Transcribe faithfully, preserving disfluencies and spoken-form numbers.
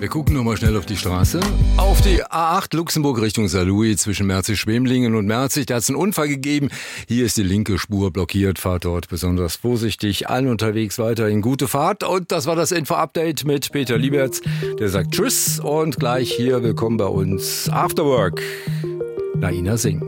Wir gucken nochmal schnell auf die Straße. Auf die A acht Luxemburg Richtung Saarlouis zwischen Merzig-Schwemlingen und Merzig. Da hat es einen Unfall gegeben. Hier ist die linke Spur blockiert. Fahrt dort besonders vorsichtig. Allen unterwegs weiterhin gute Fahrt. Und das war das Info-Update mit Peter Lieberts. Der sagt Tschüss und gleich hier willkommen bei uns After Work. Naina Singh.